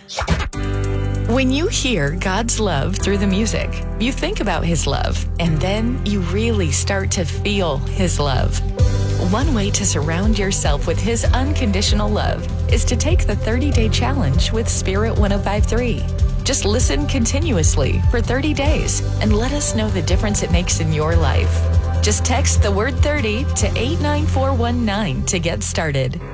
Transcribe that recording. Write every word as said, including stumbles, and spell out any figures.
When you hear God's love through the music, you think about His love, and then you really start to feel His love. One way to surround yourself with His unconditional love is to take the thirty-day challenge with Spirit one oh five point three. Just listen continuously for thirty days and let us know the difference it makes in your life. Just text the word thirty to eight nine four one nine to get started.